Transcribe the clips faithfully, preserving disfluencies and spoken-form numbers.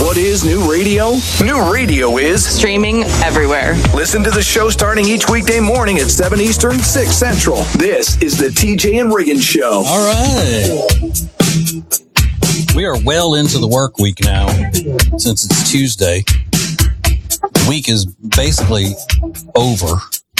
What is new radio? New radio is streaming everywhere. Listen to the show starting each weekday morning at seven Eastern, six Central. This is the T J and Riggins Show. All right. We are well into the work week now, since it's Tuesday. The week is basically over.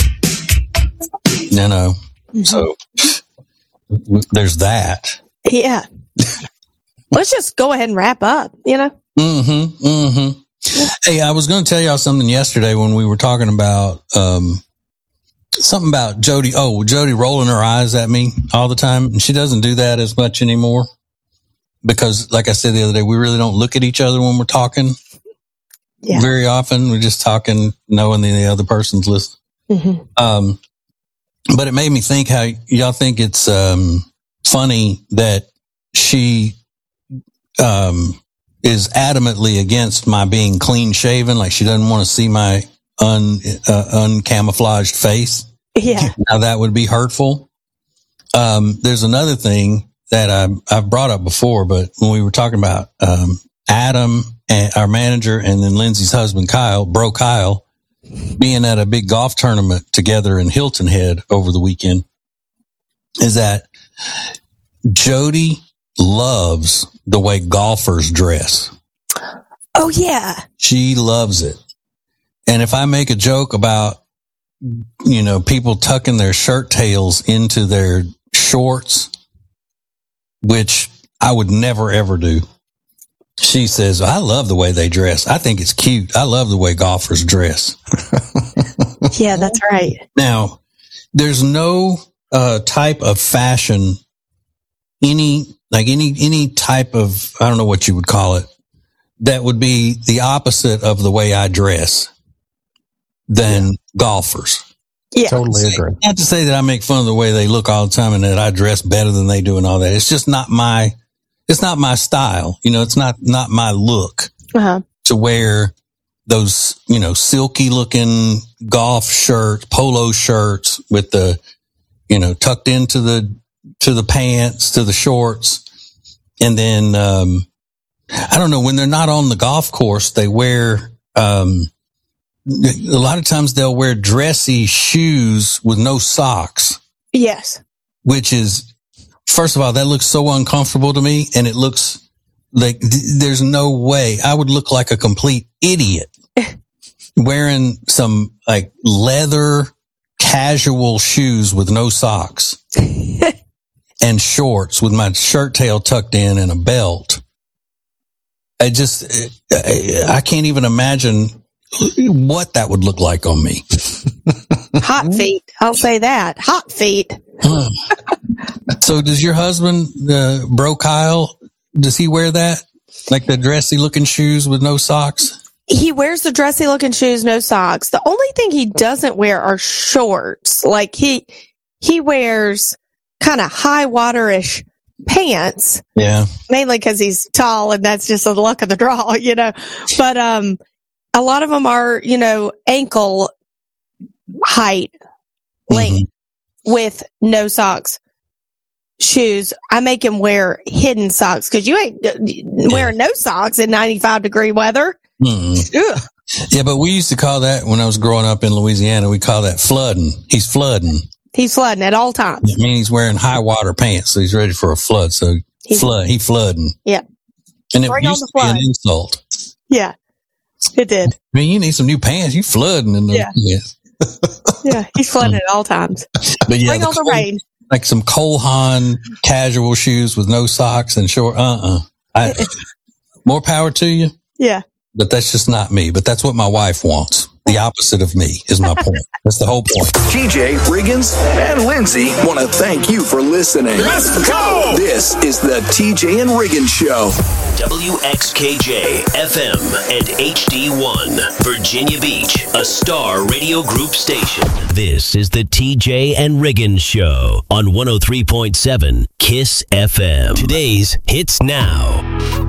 You know, so there's that. Yeah. Let's just go ahead and wrap up, you know? Mm-hmm, mm-hmm. Hey, I was going to tell y'all something yesterday when we were talking about um, something about Jody. Oh, Jody rolling her eyes at me all the time. And she doesn't do that as much anymore because, like I said the other day, we really don't look at each other when we're talking. Yeah. Very often. We're just talking knowing the other person's listening. Mm-hmm. Um, but it made me think how y'all think it's um, funny that she um, is adamantly against my being clean shaven. Like she doesn't want to see my un, uh, uncamouflaged face. Yeah. Now that would be hurtful. Um, there's another thing that I, I've brought up before, but when we were talking about um, Adam, and our manager, and then Lindsay's husband, Kyle, bro Kyle, being at a big golf tournament together in Hilton Head over the weekend, is that Jody loves the way golfers dress. Oh, yeah. She loves it. And if I make a joke about, you know, people tucking their shirt tails into their shorts, which I would never, ever do, she says, I love the way they dress. I think it's cute. I love the way golfers dress. Yeah, that's right. Now, there's no uh, type of fashion, any, like any, any type of, I don't know what you would call it, that would be the opposite of the way I dress than yeah. golfers. Yeah, totally agree. Not to say that I make fun of the way they look all the time and that I dress better than they do and all that. It's just not my, it's not my style. You know, it's not, not my look uh-huh. to wear those, you know, silky looking golf shirts, polo shirts with the, you know, tucked into the, to the pants, to the shorts. And then, um, I don't know, when they're not on the golf course, they wear, um, a lot of times they'll wear dressy shoes with no socks. Yes. Which is, first of all, that looks so uncomfortable to me. And it looks like th- there's no way I would look like a complete idiot wearing some like leather casual shoes with no socks and shorts with my shirt tail tucked in and a belt. I just, I can't even imagine what that would look like on me. Hot feet. I'll say that. Hot feet. So does your husband, uh, bro Kyle, does he wear that? Like the dressy looking shoes with no socks? He wears the dressy looking shoes, no socks. The only thing he doesn't wear are shorts. Like he, he wears kind of high waterish pants. Yeah. Mainly because he's tall and that's just the luck of the draw, you know. But um, a lot of them are, you know, ankle height length mm-hmm. with no socks. Shoes. I make him wear hidden socks because you ain't wearing no socks in ninety-five degree weather. Mm-hmm. Yeah, but we used to call that when I was growing up in Louisiana. We call that flooding. He's flooding. He's flooding at all times. I mean, he's wearing high water pants, so he's ready for a flood. So he's, flood. He flooding. Yeah. And it Bring used to be an insult. Yeah, it did. I mean, you need some new pants. You flooding in the yeah. Yes. Yeah, he's flooding at all times. But yeah, Bring the on the Cole, rain. Like some Cole Haan casual shoes with no socks and short. Uh uh I, more power to you. Yeah. But that's just not me. But that's what my wife wants. The opposite of me is my point. That's the whole point. T J, Riggins, and Lindsay want to thank you for listening. Let's go! This is the T J and Riggins Show. W X K J, F M, and H D one, Virginia Beach, a Star Radio Group station. This is the T J and Riggins Show on one oh three point seven KISS F M. Today's Hits Now.